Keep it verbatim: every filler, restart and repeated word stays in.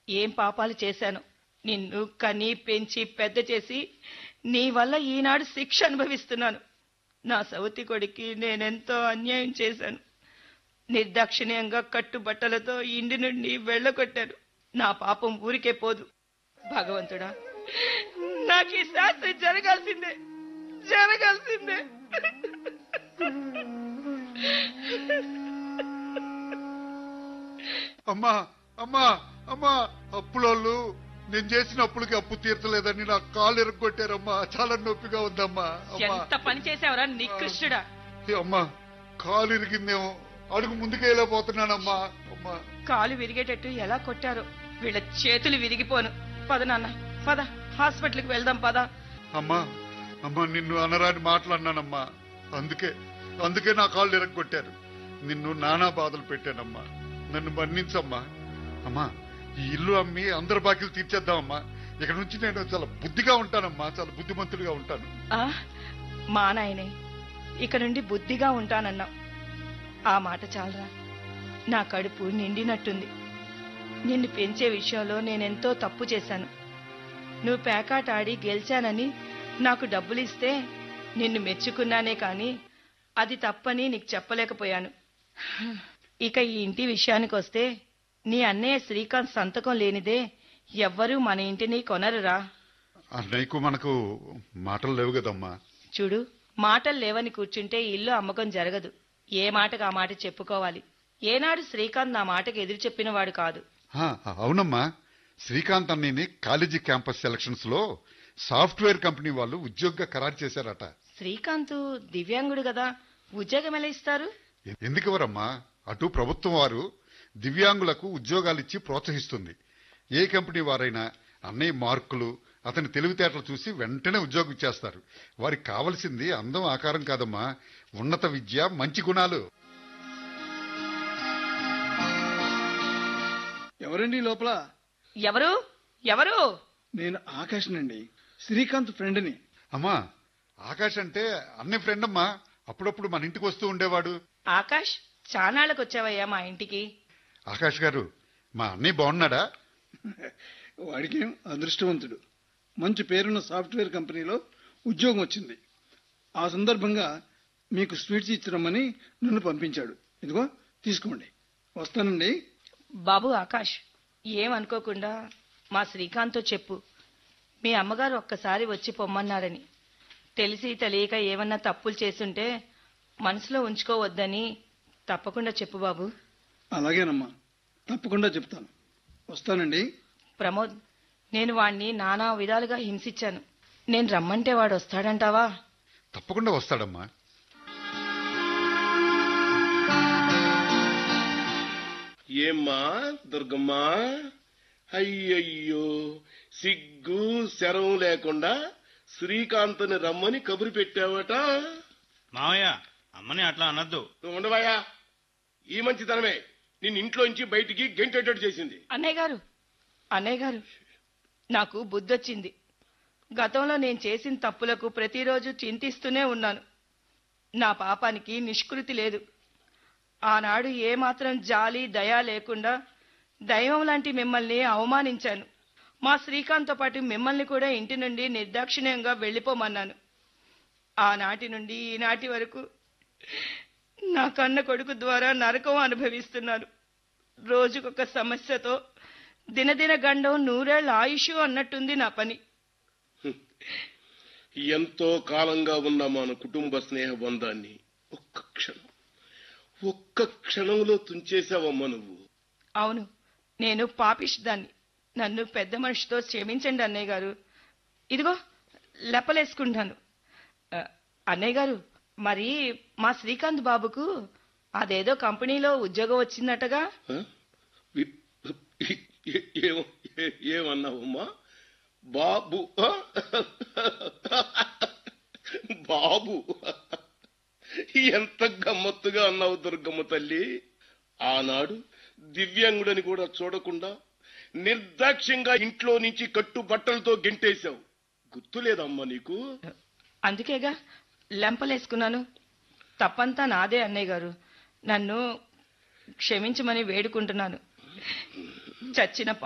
ఏం పాపాలు చేశాను. నిన్ను కని పెంచి పెద్ద చేసి నీ వల్ల ఈనాడు శిక్ష అనుభవిస్తున్నాను. నా సవతి కొడుకి నేనెంతో అన్యాయం చేశాను. నిర్దాక్షిణ్యంగా కట్టుబట్టలతో ఇంటి నుండి వెళ్ళగొట్టాను. నా పాపం ఊరికే పోదు. భగవంతుడా, నాకు ఈ శాస్త్రి జరగాల్సిందే జరగాల్సిందే అమ్మా అమ్మా అమ్మా అప్పులోళ్ళు నేను చేసిన అప్పులకి అప్పు తీర్చలేదని నా కాళ్ళు ఎరగొట్టారమ్మా. చాలా నొప్పిగా ఉందమ్మా. ఎంత పని చేసావరా నికృష్టుడా. అమ్మా కాలు ఇరిగిందేమో, అడుగు ముందుకెళ్ళిపోతున్నానమ్మా. అమ్మా కాలు విరిగేటట్టు ఎలా కొట్టారో. వీళ్ళ చేతులు విరిగిపోను. పద నాన్న పద, హాస్పిటల్కి వెళ్దాం పద. అమ్మా అమ్మా నిన్ను అనరాని మాట్లాడినానమ్మా. అందుకే అందుకే నా కాళ్ళు ఎరగొట్టారు. నిన్ను నానా బాధలు పెట్టానమ్మా. నన్ను మన్నించమ్మా. అమ్మా ఈ ఇల్లు అమ్మి అందరి బాకీలు తీర్చేద్దామమ్మా. ఇక్కడ నుంచి నేను చాలా బుద్ధిగా ఉంటానమ్మా. చాలా బుద్ధిమంతుడిగా ఉంటాను. ఆ మా నాయనే ఇక నుండి బుద్ధిగా ఉంటానన్నావు. ఆ మాట చాలరా. నా కడుపు నిండినట్టుంది. నిన్ను పెంచే విషయంలో నేనెంతో తప్పు చేశాను. నువ్వు పేకాట ఆడి గెలిచానని నాకు డబ్బులిస్తే నిన్ను మెచ్చుకున్నానే కాని అది తప్పని నీకు చెప్పలేకపోయాను. ఇక ఈ ఇంటి విషయానికి వస్తే నీ అన్నయ్య శ్రీకాంత్ సంతకం లేనిదే ఎవ్వరూ మన ఇంటిని కొనరురా. అన్నయ్యకు మనకు మాటలు లేవు కదమ్మా. చూడు, మాటలు లేవని కూర్చుంటే ఇల్లు అమ్మకం జరగదు. ఏ మాటకు ఆ మాట చెప్పుకోవాలి. ఏనాడు శ్రీకాంత్ నా మాటకు ఎదురు చెప్పినవాడు కాదు. అవునమ్మా, శ్రీకాంత్ అన్నయ్యని కాలేజీ క్యాంపస్ సెలక్షన్స్ లో సాఫ్ట్వేర్ కంపెనీ వాళ్ళు ఉద్యోగంగా ఖరారు చేశారట. శ్రీకాంత్ దివ్యాంగుడు కదా, ఉద్యోగం ఎలా ఇస్తారు? ఎందుకెవరమ్మా, అటు ప్రభుత్వం వారు దివ్యాంగులకు ఉద్యోగాలిచ్చి ప్రోత్సహిస్తుంది. ఏ కంపెనీ వారైనా అన్నయ్య మార్కులు, అతని తెలివితేటలు చూసి వెంటనే ఉద్యోగం ఇచ్చేస్తారు. వారికి కావలసింది అందం ఆకారం కాదమ్మా, ఉన్నత విద్య, మంచి గుణాలు. ఎవరండి లోపల? ఎవరు ఎవరు? నేను ఆకాష్ నండి, శ్రీకాంత్ ఫ్రెండ్ని. అమ్మా ఆకాష్ అంటే అన్నయ్య ఫ్రెండ్ అమ్మా. అప్పుడప్పుడు మన ఇంటికి వస్తూ ఉండేవాడు. ఆకాష్, చానాళ్ళకు వచ్చావయ్యా మా ఇంటికి. ఆకాష్ గారు, మా అన్నయ్య బాగున్నాడా? వాడికేం అదృష్టవంతుడు. మంచి పేరున్న సాఫ్ట్వేర్ కంపెనీలో ఉద్యోగం వచ్చింది. ఆ సందర్భంగా మీకు స్వీట్స్ ఇచ్చిరమ్మని నన్ను పంపించాడు. ఇదిగో తీసుకోండి. వస్తానండి. బాబు ఆకాష్, ఏమనుకోకుండా మా శ్రీకాంత్తో చెప్పు, మీ అమ్మగారు ఒక్కసారి వచ్చి పొమ్మన్నారని. తెలిసి తెలియక ఏమన్నా తప్పులు చేసుంటే మనసులో ఉంచుకోవద్దని తప్పకుండా చెప్పు బాబు. అలాగేనమ్మా, తప్పకుండా చెప్తాను. వస్తానండి. ప్రమోద్, నేను వాణ్ణి నానా విధాలుగా హింసించాను. నేను రమ్మంటే వాడు వస్తాడంటావా? తప్పకుండా వస్తాడమ్మా. ఏమ్మా దుర్గమ్మా, అయ్యయ్యో సిగ్గు శరం లేకుండా శ్రీకాంత్ని రమ్మని కబురు పెట్టావట. మావయ్య, అమ్మని అట్లా అనద్దు. నువ్వు ఉండవయ్యా, ఈ మంచితనమే నిన్ను ఇంట్లోంచి బయటికి గెంటేటట్టు చేసింది. అన్నయ్య గారు, అన్నయ్య గారు, నాకు బుద్ధొచ్చింది. గతంలో నేను చేసిన తప్పులకు ప్రతిరోజు చింతిస్తూనే ఉన్నాను. నా పాపానికి నిష్కృతి లేదు. ఆనాడు ఏమాత్రం జాలి దయ లేకుండా దైవం లాంటి మిమ్మల్ని అవమానించాను. మా శ్రీకాంత్తో పాటు మిమ్మల్ని కూడా ఇంటి నుండి నిర్దాక్షిణ్యంగా వెళ్లిపోమన్నాను. ఆనాటి నుండి ఈనాటి వరకు నా కన్న కొడుకు ద్వారా నరకం అనుభవిస్తున్నాను. రోజుకొక సమస్యతో దినదిన గండం నూరేళ్ల ఆయుష్ అన్నట్టుంది నా పని. ఎంతో కాలంగా ఉన్న మన కుటుంబ స్నేహ బంధాన్ని ఒక్క క్షణం ఒక్క క్షణంలో తుంచేశావమ్మా నువ్వు. అవును, నేను పాపిష్దాన్ని. నన్ను పెద్ద మనిషితో క్షమించండి అన్నయ్య గారు. ఇదిగో లెప్పలేసుకుంటాను. అన్నయ్య గారు, మరి మా శ్రీకాంత్ బాబుకు అదేదో కంపెనీలో ఉద్యోగం వచ్చిందటగా? ఏమన్నావమ్మా? బాబు బాబు ఎంత గమ్మత్తుగా అన్నావు దుర్గమ్మ తల్లి. ఆనాడు దివ్యాంగుడని కూడా చూడకుండా నిర్దాక్ష్యంగా ఇంట్లో నుంచి కట్టు బట్టలతో గెంటేశావు. గుర్తులేదమ్మా నీకు? అందుకేగా లెంపలేసుకున్నాను. తప్పంతా నాదే అన్నయ్య గారు. నన్ను క్షమించమని వేడుకుంటున్నాను. చచ్చిన